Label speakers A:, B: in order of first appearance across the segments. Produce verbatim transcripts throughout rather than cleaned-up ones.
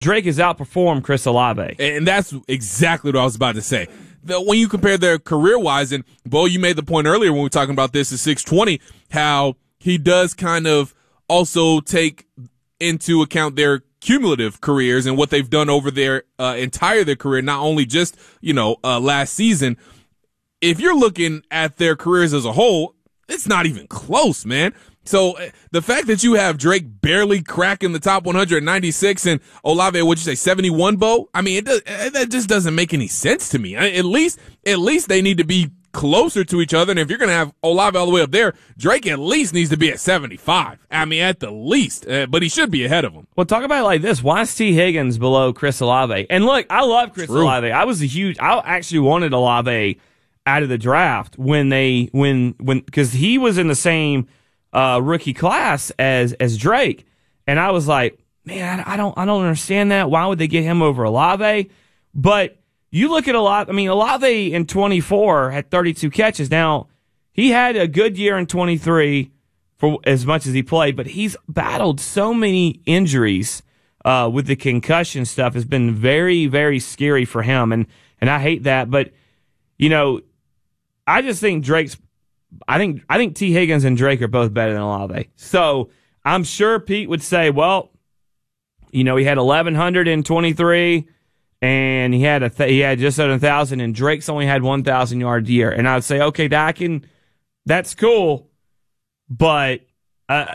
A: Drake has outperformed Chris Olave.
B: And that's exactly what I was about to say. The, when you compare their career-wise, and Bo, you made the point earlier when we were talking about this at six twenty, how he does kind of also take into account their cumulative careers and what they've done over their uh, entire their career, not only just, you know, uh, last season. If you're looking at their careers as a whole, it's not even close, man. So uh, the fact that you have Drake barely cracking the top one hundred ninety-six and Olave, what'd you say, seventy-one, Bo? I mean, it does, that just doesn't make any sense to me. At least, at least they need to be closer to each other. And if you're going to have Olave all the way up there, Drake at least needs to be at seventy-five. I mean, at the least, uh, but he should be ahead of him.
A: Well, talk about it like this. Why is T. Higgins below Chris Olave? And look, I love Chris
B: True.
A: Olave. I was a huge, I actually wanted Olave out of the draft when they, when, when, cause he was in the same, uh, rookie class as, as Drake. And I was like, man, I, I don't, I don't understand that. Why would they get him over Olave? But you look at Olave, I mean, Olave in twenty-four had thirty-two catches. Now, he had a good year in twenty-three for as much as he played, but he's battled so many injuries uh, with the concussion stuff. It's been very, very scary for him, and and I hate that. But, you know, I just think Drake's I think I think T. Higgins and Drake are both better than Olave. So I'm sure Pete would say, well, you know, he had eleven hundred in twenty-three. And he had a th- he had just under a thousand, and Drake's only had one thousand yards a year. And I would say, okay, that can, that's cool, but uh,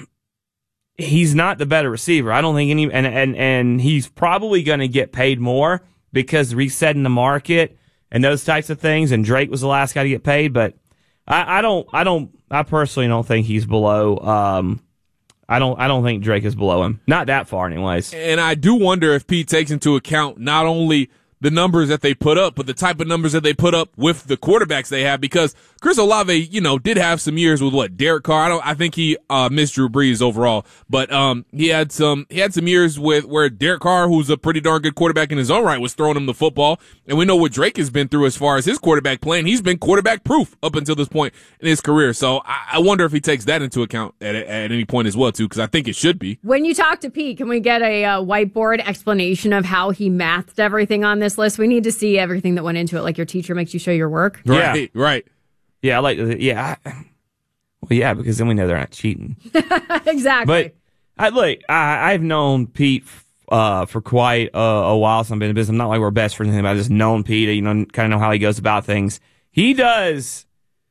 A: he's not the better receiver. I don't think any, and and and he's probably going to get paid more because resetting the market and those types of things. And Drake was the last guy to get paid, but I, I don't, I don't, I personally don't think he's below. Um, I don't I don't think Drake is below him. Not that far anyways.
B: And I do wonder if Pete takes into account not only the numbers that they put up, but the type of numbers that they put up with the quarterbacks they have, because Chris Olave, you know, did have some years with what, Derek Carr. I don't, I think he, uh, missed Drew Brees overall, but, um, he had some, he had some years with where Derek Carr, who's a pretty darn good quarterback in his own right, was throwing him the football. And we know what Drake has been through as far as his quarterback playing. He's been quarterback proof up until this point in his career. So I, I wonder if he takes that into account at, at any point as well, too, because I think it should be.
C: When you talk to Pete, can we get a uh, whiteboard explanation of how he mathed everything on this list? We need to see everything that went into it, like your teacher makes you show your work.
B: Right,
A: yeah.
B: right.
A: Yeah, I like, yeah. I, well, yeah, because then we know they're not cheating.
C: Exactly.
A: But I look, I, I've known Pete uh, for quite a, a while since I've been in business. I'm not like we're best friends, but I've just known Pete. You know, kind of know how he goes about things. He does,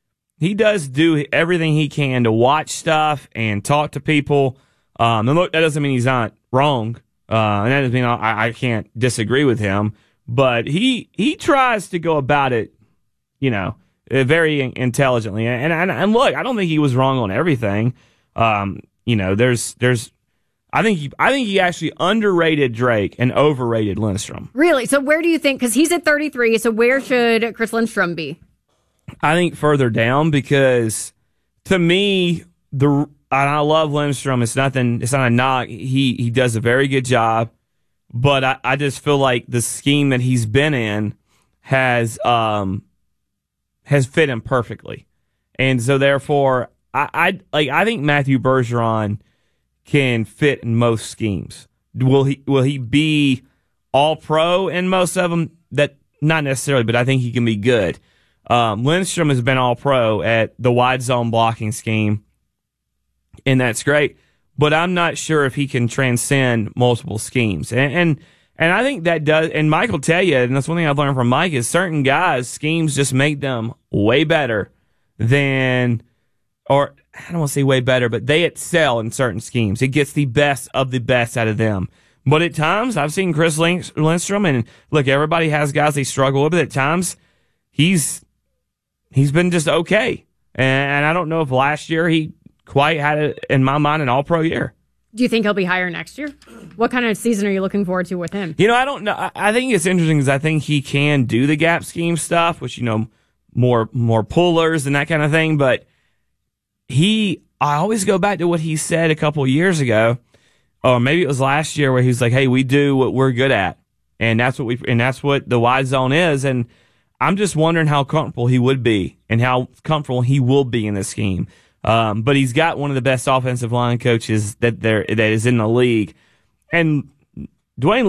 A: he does do everything he can to watch stuff and talk to people. Um, and look, that doesn't mean he's not wrong, uh, and that doesn't mean I, I can't disagree with him. But he he tries to go about it, you know, very intelligently. And, and and look, I don't think he was wrong on everything. Um, you know, there's there's, I think he I think he actually underrated Drake and overrated Lindstrom.
C: Really? So where do you think? Because he's at thirty-three. So where should Chris Lindstrom be?
A: I think further down, because to me, the and I love Lindstrom. It's nothing. It's not a knock. He he does a very good job. But I, I just feel like the scheme that he's been in has um has fit him perfectly, and so therefore I, I like I think Matthew Bergeron can fit in most schemes. Will he will he be all pro in most of them? That not necessarily, but I think he can be good. Um, Lindstrom has been all pro at the wide zone blocking scheme, and that's great. But I'm not sure if he can transcend multiple schemes. And, and and I think that does, and Mike will tell you, and that's one thing I've learned from Mike, is certain guys, schemes just make them way better than, or I don't want to say way better, but they excel in certain schemes. It gets the best of the best out of them. But at times, I've seen Chris Lindstrom, and look, everybody has guys they struggle with, but at times, he's he's been just okay. And I don't know if last year he quite had, it, in my mind, an all-pro year.
C: Do you think he'll be higher next year? What kind of season are you looking forward to with him?
A: You know, I don't know. I, I think it's interesting because I think he can do the gap scheme stuff, which, you know, more more pullers and that kind of thing. But he, I always go back to what he said a couple of years ago, or maybe it was last year, where he was like, "Hey, we do what we're good at, and that's what we, and that's what the wide zone is." And I'm just wondering how comfortable he would be and how comfortable he will be in this scheme. Um, but he's got one of the best offensive line coaches that there that is in the league, and Dwayne